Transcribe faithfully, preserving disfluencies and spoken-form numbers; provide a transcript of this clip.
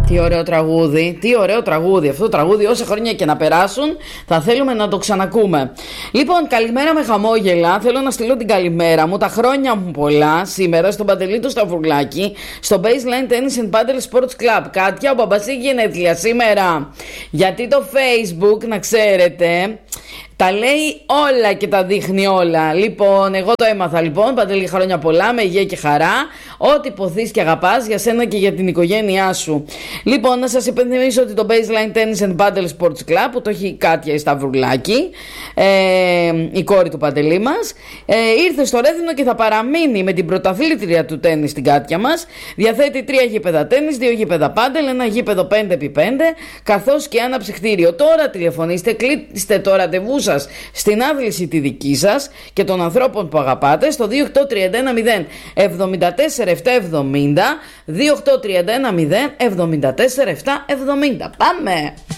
Τι ωραίο τραγούδι, τι ωραίο τραγούδι. Αυτό το τραγούδι, όσα χρόνια και να περάσουν, θα θέλουμε να το ξανακούμε. Λοιπόν, καλημέρα με χαμόγελα. Θέλω να στείλω την καλημέρα μου, τα χρόνια μου πολλά, σήμερα στον Παντελή του Σταυρουλάκη, στο Baseline Tennis and Paddle Sports Club. Κάτια, ο μπαμπάς έχει γενέθλια σήμερα. Γιατί το Facebook, να ξέρετε, τα λέει όλα και τα δείχνει όλα. Λοιπόν, εγώ το έμαθα λοιπόν. Παντελή, χρόνια πολλά, με υγεία και χαρά. Ό,τι ποθείς και αγαπάς για σένα και για την οικογένειά σου. Λοιπόν, να σας υπενθυμίσω ότι το Baseline Tennis and Paddle Sports Club, που το έχει η Κάτια η Σταυρουλάκη, ε, η κόρη του Παντελή μας, ε, ήρθε στο Ρέθινο και θα παραμείνει με την πρωταθλήτρια του τένις στην Κάτια μας. Διαθέτει τρία γήπεδα τένις, δύο γήπεδα πάντελ, ένα γήπεδο πέντε επί πέντε, καθώς και ένα ψυχτήριο. Τώρα τηλεφωνήστε, κλείστε το ραντεβού σας στην άθληση τη δική σας και των ανθρώπων που αγαπάτε στο δύο οκτώ τρία ένα μηδέν εβδομήντα τέσσερα επτά εβδομήντα, δύο οκτώ τρία ένα μηδέν εβδομήντα τέσσερα επτά εβδομήντα. Πάμε!